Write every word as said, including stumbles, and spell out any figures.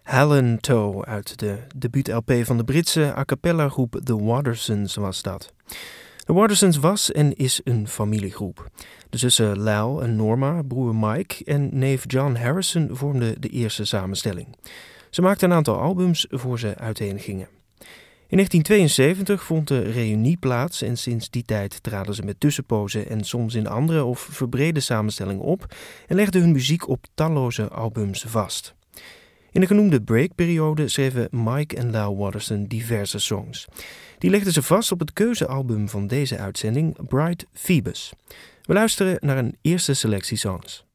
Helen Toe uit de debuut-L P van de Britse a cappella groep The Watersons was dat. The Watersons was en is een familiegroep. De zussen Lal en Norma, broer Mike en neef John Harrison vormden de eerste samenstelling. Ze maakten een aantal albums voor ze uiteen gingen. In negentien tweeënzeventig vond de reunie plaats en sinds die tijd traden ze met tussenpozen en soms in andere of verbrede samenstellingen op en legden hun muziek op talloze albums vast. In de genoemde breakperiode schreven Mike en Lal Waterson diverse songs. Die legden ze vast op het keuzealbum van deze uitzending, Bright Phoebus. We luisteren naar een eerste selectie songs.